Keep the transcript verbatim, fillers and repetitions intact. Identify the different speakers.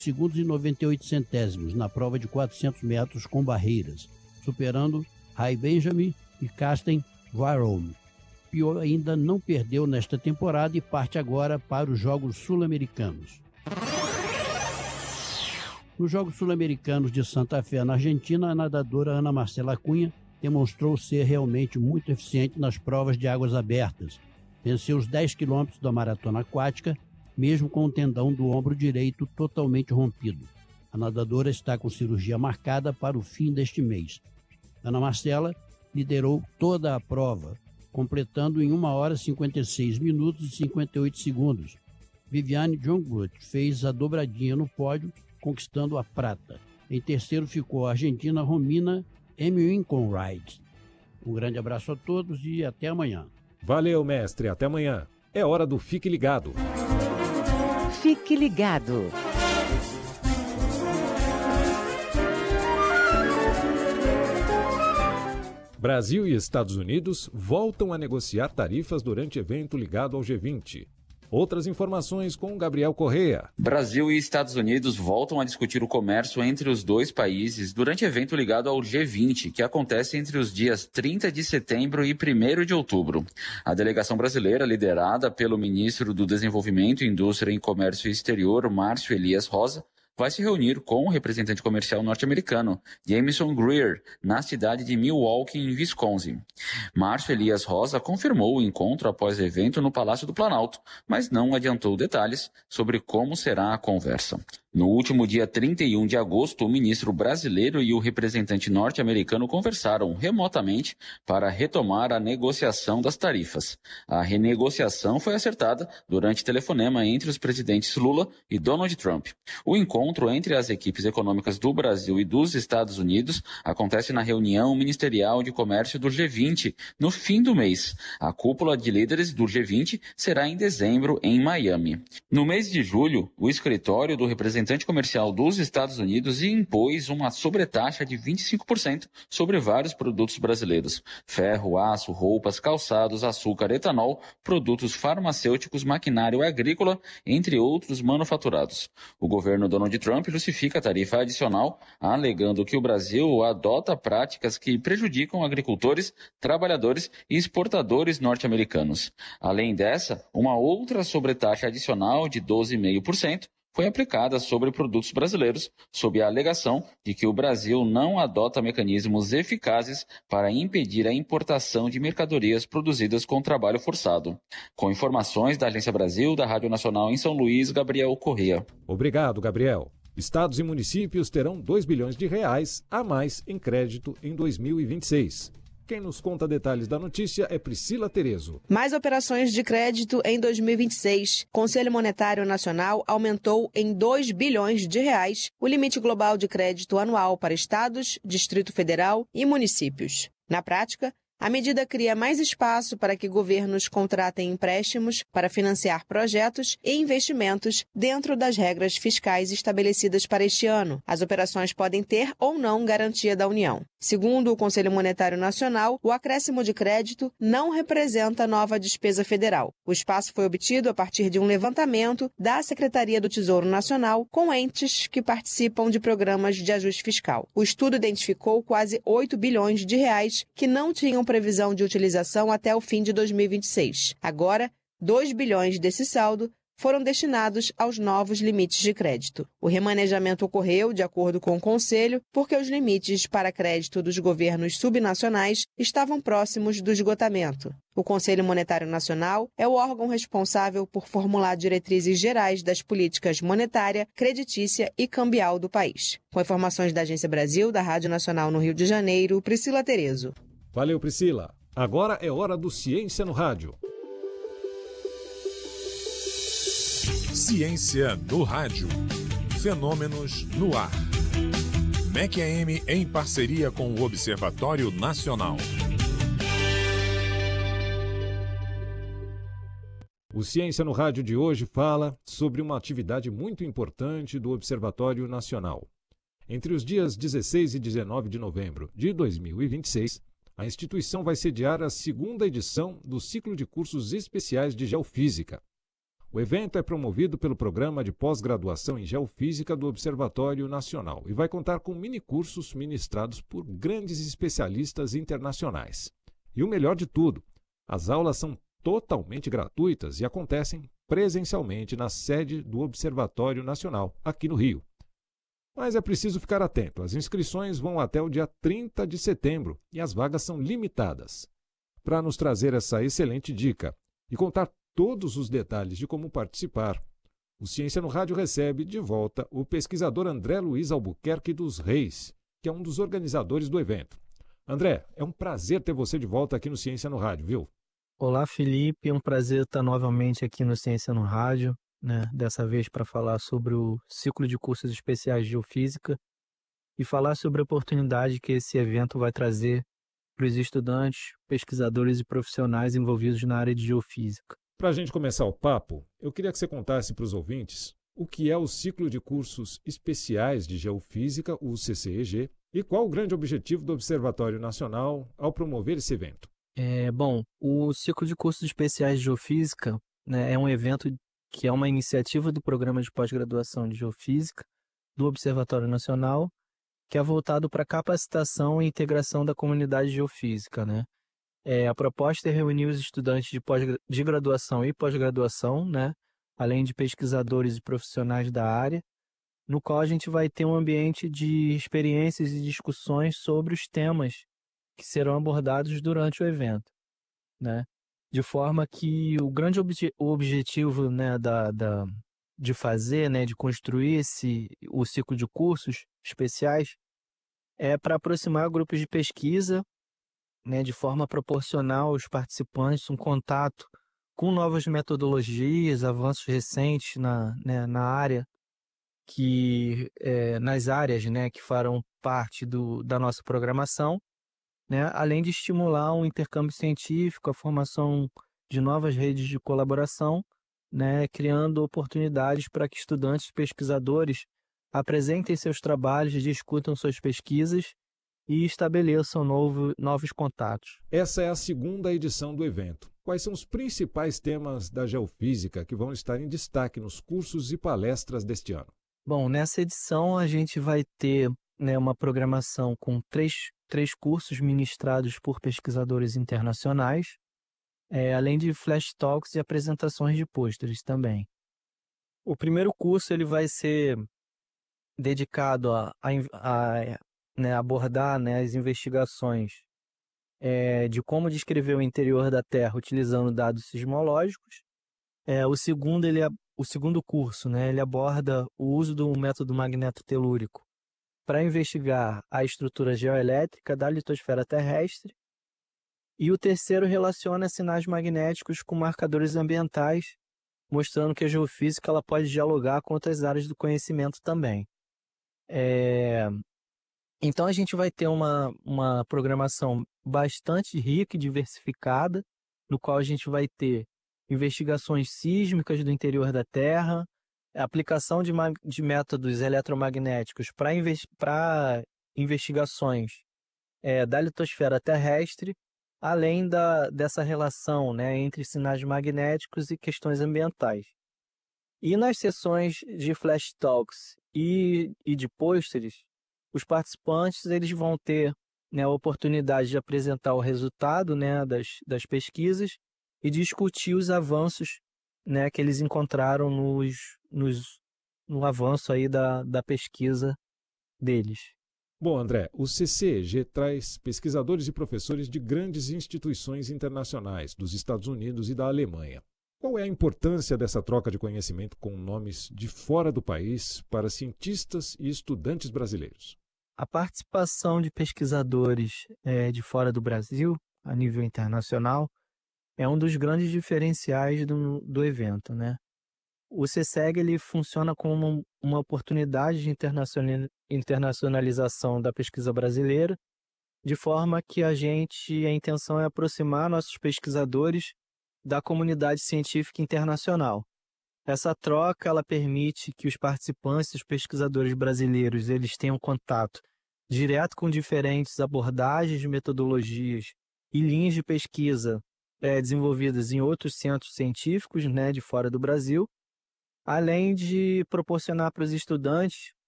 Speaker 1: segundos e noventa e oito centésimos na prova de quatrocentos metros com barreiras, superando Rai Benjamin e Karsten Warholm. Pio ainda não perdeu nesta temporada e parte agora para os Jogos Sul-Americanos. Nos Jogos Sul-Americanos de Santa Fé, na Argentina, a nadadora Ana Marcela Cunha demonstrou ser realmente muito eficiente nas provas de águas abertas. Venceu os dez quilômetros da maratona aquática, mesmo com o tendão do ombro direito totalmente rompido. A nadadora está com cirurgia marcada para o fim deste mês. Ana Marcela liderou toda a prova, completando em uma hora cinquenta e seis minutos e cinquenta e oito segundos. Viviane Jongblut fez a dobradinha no pódio, conquistando a prata. Em terceiro ficou a argentina Romina Emwinconride. Um grande abraço a todos e até amanhã.
Speaker 2: Valeu, mestre. Até amanhã. É hora do Fique Ligado.
Speaker 3: Fique Ligado.
Speaker 2: Brasil e Estados Unidos voltam a negociar tarifas durante evento ligado ao G vinte. Outras informações com Gabriel Correia.
Speaker 4: Brasil e Estados Unidos voltam a discutir o comércio entre os dois países durante evento ligado ao G vinte, que acontece entre os dias trinta de setembro e primeiro de outubro. A delegação brasileira, liderada pelo ministro do Desenvolvimento, Indústria e Comércio Exterior, Márcio Elias Rosa, vai se reunir com o representante comercial norte-americano, Jameson Greer, na cidade de Milwaukee, em Wisconsin. Márcio Elias Rosa confirmou o encontro após o evento no Palácio do Planalto, mas não adiantou detalhes sobre como será a conversa. No último dia trinta e um de agosto, o ministro brasileiro e o representante norte-americano conversaram remotamente para retomar a negociação das tarifas. A renegociação foi acertada durante telefonema entre os presidentes Lula e Donald Trump. O encontro entre as equipes econômicas do Brasil e dos Estados Unidos acontece na reunião ministerial de comércio do G vinte no fim do mês. A cúpula de líderes do G vinte será em dezembro em Miami. No mês de julho, o escritório do representante representante comercial dos Estados Unidos impôs uma sobretaxa de vinte e cinco por cento sobre vários produtos brasileiros: ferro, aço, roupas, calçados, açúcar, etanol, produtos farmacêuticos, maquinário agrícola, entre outros manufaturados. O governo Donald Trump justifica a tarifa adicional, alegando que o Brasil adota práticas que prejudicam agricultores, trabalhadores e exportadores norte-americanos. Além dessa, uma outra sobretaxa adicional de doze vírgula cinco por cento foi aplicada sobre produtos brasileiros, sob a alegação de que o Brasil não adota mecanismos eficazes para impedir a importação de mercadorias produzidas com trabalho forçado. Com informações da Agência Brasil, da Rádio Nacional em São Luís, Gabriel Correia.
Speaker 2: Obrigado, Gabriel. Estados e municípios terão dois bilhões de reais a mais em crédito em dois mil e vinte e seis. Quem nos conta detalhes da notícia é Priscila Terezo.
Speaker 5: Mais operações de crédito em dois mil e vinte e seis. Conselho Monetário Nacional aumentou em dois bilhões de reais o limite global de crédito anual para estados, Distrito Federal e municípios. Na prática, a medida cria mais espaço para que governos contratem empréstimos para financiar projetos e investimentos dentro das regras fiscais estabelecidas para este ano. As operações podem ter ou não garantia da União. Segundo o Conselho Monetário Nacional, o acréscimo de crédito não representa nova despesa federal. O espaço foi obtido a partir de um levantamento da Secretaria do Tesouro Nacional com entes que participam de programas de ajuste fiscal. O estudo identificou quase oito bilhões de reais que não tinham previsão de utilização até o fim de dois mil e vinte e seis. Agora, dois bilhões desse saldo foram destinados aos novos limites de crédito. O remanejamento ocorreu, de acordo com o Conselho, porque os limites para crédito dos governos subnacionais estavam próximos do esgotamento. O Conselho Monetário Nacional é o órgão responsável por formular diretrizes gerais das políticas monetária, creditícia e cambial do país. Com informações da Agência Brasil, da Rádio Nacional no Rio de Janeiro, Priscila Terezo.
Speaker 2: Valeu, Priscila. Agora é hora do Ciência no Rádio.
Speaker 6: Ciência no Rádio. Fenômenos no ar. M E C A M em parceria com o Observatório Nacional.
Speaker 2: O Ciência no Rádio de hoje fala sobre uma atividade muito importante do Observatório Nacional. Entre os dias dezesseis e dezenove de novembro de dois mil e vinte e seis, a instituição vai sediar a segunda edição do ciclo de cursos especiais de Geofísica. O evento é promovido pelo Programa de Pós-Graduação em Geofísica do Observatório Nacional e vai contar com minicursos ministrados por grandes especialistas internacionais. E o melhor de tudo, as aulas são totalmente gratuitas e acontecem presencialmente na sede do Observatório Nacional, aqui no Rio. Mas é preciso ficar atento, as inscrições vão até o dia trinta de setembro e as vagas são limitadas. Para nos trazer essa excelente dica e contar todos os detalhes de como participar, o Ciência no Rádio recebe de volta o pesquisador André Luiz Albuquerque dos Reis, que é um dos organizadores do evento. André, é um prazer ter você de volta aqui no Ciência no Rádio, viu?
Speaker 7: Olá, Felipe, é um prazer estar novamente aqui no Ciência no Rádio, né? Dessa vez para falar sobre o ciclo de cursos especiais de Geofísica e falar sobre a oportunidade que esse evento vai trazer para os estudantes, pesquisadores e profissionais envolvidos na área de Geofísica.
Speaker 2: Para a gente começar o papo, eu queria que você contasse para os ouvintes o que é o ciclo de cursos especiais de Geofísica, o C C E G, e qual o grande objetivo do Observatório Nacional ao promover esse evento.
Speaker 7: É, bom, o ciclo de cursos especiais de Geofísica, né, é um evento que é uma iniciativa do Programa de Pós-Graduação de Geofísica do Observatório Nacional, que é voltado para a capacitação e integração da comunidade geofísica, né? É, a proposta é reunir os estudantes de, pós, de graduação e pós-graduação, né, além de pesquisadores e profissionais da área, no qual a gente vai ter um ambiente de experiências e discussões sobre os temas que serão abordados durante o evento, né? De forma que o grande obje, o objetivo, né, da, da, de fazer, né, de construir esse, o ciclo de cursos especiais é para aproximar grupos de pesquisa, né, de forma proporcional aos participantes, um contato com novas metodologias, avanços recentes na, né, na área, que, é, nas áreas, né, que farão parte do, da nossa programação, né, além de estimular um intercâmbio científico, a formação de novas redes de colaboração, né, criando oportunidades para que estudantes e pesquisadores apresentem seus trabalhos, discutam suas pesquisas e estabeleçam novo, novos contatos.
Speaker 2: Essa é a segunda edição do evento. Quais são os principais temas da geofísica que vão estar em destaque nos cursos e palestras deste ano?
Speaker 7: Bom, nessa edição a gente vai ter, né, uma programação com três, três cursos ministrados por pesquisadores internacionais, é, além de flash talks e apresentações de pôsteres também. O primeiro curso ele vai ser dedicado a, a, a né, abordar, né, as investigações é, de como descrever o interior da Terra utilizando dados sismológicos. É, o, segundo, ele, o segundo curso, né, ele aborda o uso do método magnetotelúrico para investigar a estrutura geoelétrica da litosfera terrestre. E o terceiro relaciona sinais magnéticos com marcadores ambientais, mostrando que a geofísica ela pode dialogar com outras áreas do conhecimento também. É... Então a gente vai ter uma, uma programação bastante rica e diversificada, no qual a gente vai ter investigações sísmicas do interior da Terra, aplicação de, de métodos eletromagnéticos para investi investigações é, da litosfera terrestre, além da, dessa relação, né, entre sinais magnéticos e questões ambientais. E nas sessões de flash talks e, e de pôsteres, os participantes eles vão ter, né, a oportunidade de apresentar o resultado, né, das, das pesquisas e discutir os avanços, né, que eles encontraram nos, nos, no avanço aí da, da pesquisa deles.
Speaker 2: Bom, André, o C C E G traz pesquisadores e professores de grandes instituições internacionais dos Estados Unidos e da Alemanha. Qual é a importância dessa troca de conhecimento com nomes de fora do país para cientistas e estudantes brasileiros?
Speaker 7: A participação de pesquisadores é, de fora do Brasil, a nível internacional, é um dos grandes diferenciais do, do evento, né? O C C E G ele funciona como uma oportunidade de internacionalização da pesquisa brasileira, de forma que a gente, a intenção é aproximar nossos pesquisadores da comunidade científica internacional. Essa troca ela permite que os participantes, os pesquisadores brasileiros, eles tenham contato direto com diferentes abordagens, metodologias e linhas de pesquisa é, desenvolvidas em outros centros científicos, né, de fora do Brasil, além de proporcionar para os estudantes